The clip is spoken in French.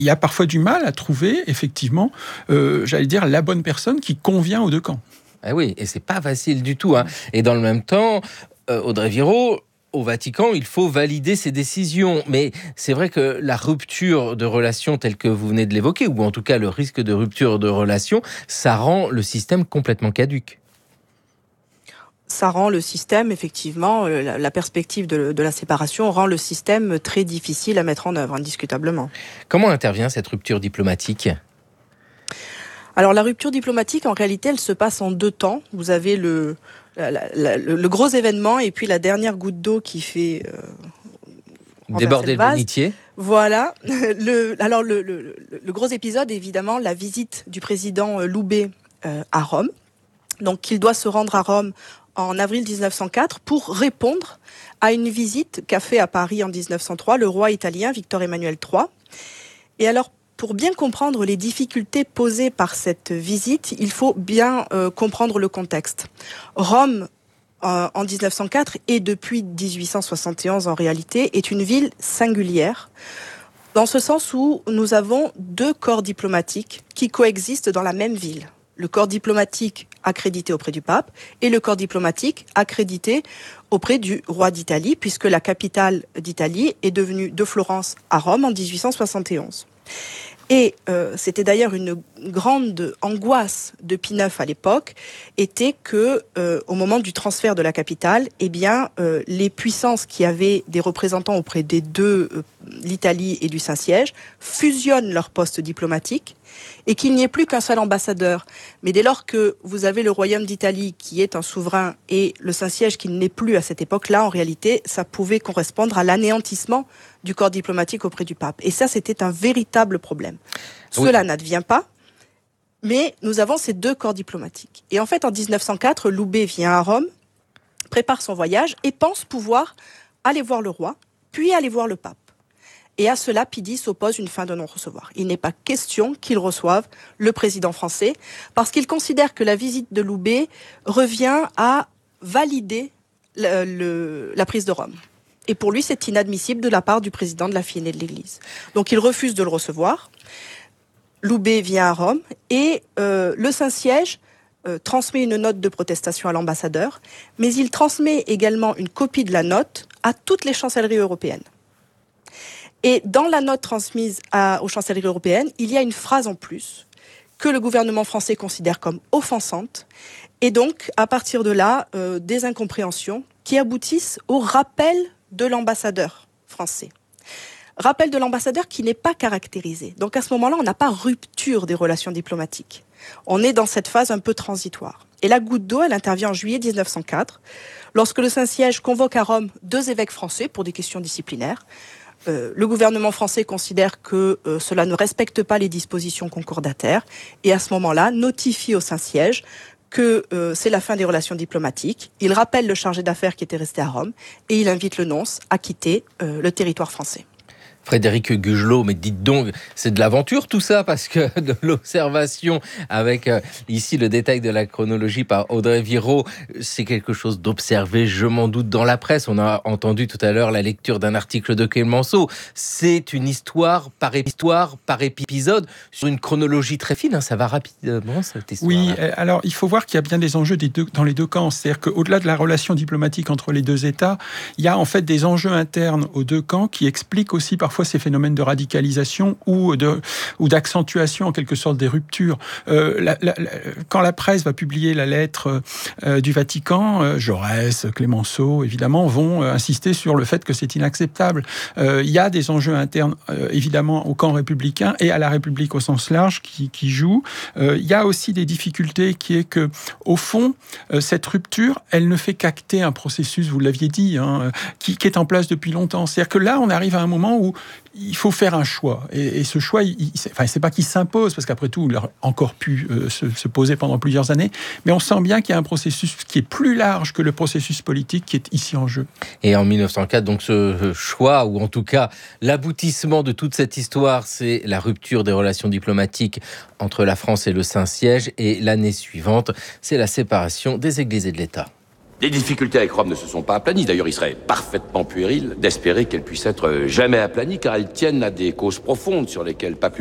il y a parfois du mal à trouver, effectivement, j'allais dire, la bonne personne qui convient aux deux camps. Ah oui, et c'est pas facile du tout, hein. Et dans le même temps, Audrey Viraud, au Vatican, il faut valider ces décisions. Mais c'est vrai que la rupture de relations telle que vous venez de l'évoquer, ou en tout cas le risque de rupture de relations, ça rend le système complètement caduque. Ça rend le système, effectivement, la perspective de la séparation rend le système très difficile à mettre en œuvre, indiscutablement. Comment intervient cette rupture diplomatique ? Alors la rupture diplomatique, en réalité, elle se passe en deux temps. Vous avez le gros événement et puis la dernière goutte d'eau qui fait déborder le bénitier. Voilà. Le gros épisode, évidemment, la visite du président Loubet à Rome. Donc il doit se rendre à Rome en avril 1904 pour répondre à une visite qu'a fait à Paris en 1903 le roi italien Victor Emmanuel III. Et alors, pour bien comprendre les difficultés posées par cette visite, il faut bien comprendre le contexte. Rome, en 1904 et depuis 1871 en réalité, est une ville singulière, dans ce sens où nous avons deux corps diplomatiques qui coexistent dans la même ville. Le corps diplomatique accrédité auprès du pape et le corps diplomatique accrédité auprès du roi d'Italie, puisque la capitale d'Italie est devenue de Florence à Rome en 1871. Et c'était d'ailleurs une grande angoisse de Pie IX à l'époque, était que au moment du transfert de la capitale, eh bien, les puissances qui avaient des représentants auprès des deux, l'Italie et du Saint-Siège, fusionnent leurs postes diplomatiques et qu'il n'y ait plus qu'un seul ambassadeur. Mais dès lors que vous avez le royaume d'Italie qui est un souverain et le Saint-Siège qui ne l'est plus à cette époque-là, en réalité, ça pouvait correspondre à l'anéantissement du corps diplomatique auprès du pape. Et ça, c'était un véritable problème. Oui. Cela n'advient pas, mais nous avons ces deux corps diplomatiques. Et en fait, en 1904, Loubet vient à Rome, prépare son voyage et pense pouvoir aller voir le roi, puis aller voir le pape. Et à cela, Pie X oppose une fin de non-recevoir. Il n'est pas question qu'il reçoive le président français, parce qu'il considère que la visite de Loubet revient à valider la prise de Rome. Et pour lui, c'est inadmissible de la part du président de la Fiéné de l'Église. Donc il refuse de le recevoir. Loubet vient à Rome et le Saint-Siège transmet une note de protestation à l'ambassadeur, mais il transmet également une copie de la note à toutes les chancelleries européennes. Et dans la note transmise aux chancelleries européennes, il y a une phrase en plus que le gouvernement français considère comme offensante. Et donc, à partir de là, des incompréhensions qui aboutissent au rappel de l'ambassadeur français. Rappel de l'ambassadeur qui n'est pas caractérisé. Donc à ce moment-là, on n'a pas rupture des relations diplomatiques. On est dans cette phase un peu transitoire. Et la goutte d'eau, elle intervient en juillet 1904, lorsque le Saint-Siège convoque à Rome deux évêques français pour des questions disciplinaires. Le gouvernement français considère que cela ne respecte pas les dispositions concordataires et à ce moment-là notifie au Saint-Siège que c'est la fin des relations diplomatiques. Il rappelle le chargé d'affaires qui était resté à Rome et il invite le nonce à quitter le territoire français. Frédéric Gugelot, mais dites donc, c'est de l'aventure tout ça, parce que de l'observation avec ici le détail de la chronologie par Audrey Viraud, c'est quelque chose d'observé, je m'en doute, dans la presse. On a entendu tout à l'heure la lecture d'un article de Clémenceau. C'est une histoire par épisode, sur une chronologie très fine, hein. Ça va rapidement cette histoire. Oui, alors il faut voir qu'il y a bien des enjeux dans les deux camps. C'est-à-dire qu'au-delà de la relation diplomatique entre les deux États, il y a en fait des enjeux internes aux deux camps qui expliquent aussi parfois ces phénomènes de radicalisation ou d'accentuation en quelque sorte des ruptures. Quand la presse va publier la lettre du Vatican, Jaurès, Clémenceau, évidemment, vont insister sur le fait que c'est inacceptable. Il y a des enjeux internes, évidemment, au camp républicain et à la République au sens large qui jouent. Il y a aussi des difficultés qui est que, au fond, cette rupture, elle ne fait qu'acter un processus, vous l'aviez dit, qui est en place depuis longtemps. C'est-à-dire que là, on arrive à un moment où il faut faire un choix. Et ce choix, c'est pas qu'il s'impose, parce qu'après tout, il a encore pu se poser pendant plusieurs années, mais on sent bien qu'il y a un processus qui est plus large que le processus politique qui est ici en jeu. Et en 1904, donc ce choix, ou en tout cas l'aboutissement de toute cette histoire, c'est la rupture des relations diplomatiques entre la France et le Saint-Siège. Et l'année suivante, c'est la séparation des Églises et de l'État. Les difficultés avec Rome ne se sont pas aplanies. D'ailleurs, il serait parfaitement puéril d'espérer qu'elles puissent être jamais aplanies, car elles tiennent à des causes profondes sur lesquelles pas plus